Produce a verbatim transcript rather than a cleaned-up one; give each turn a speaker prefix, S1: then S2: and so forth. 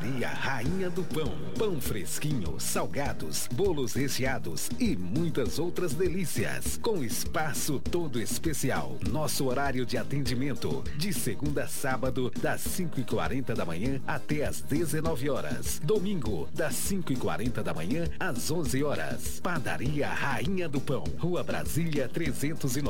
S1: Padaria Rainha do Pão. Pão fresquinho, salgados, bolos recheados e muitas outras delícias. Com espaço todo especial. Nosso horário de atendimento de segunda a sábado, das cinco e quarenta da manhã até as dezenove horas. Domingo, das cinco e quarenta da manhã às onze horas. Padaria Rainha do Pão. Rua Brasília trezentos e